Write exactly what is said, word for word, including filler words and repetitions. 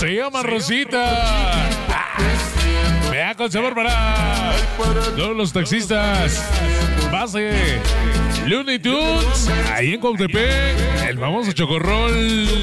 Se llama Rosita. Ah, vea con sabor para todos los taxistas. Base Looney Tunes, ahí en Cuautepec, el famoso chocorrol.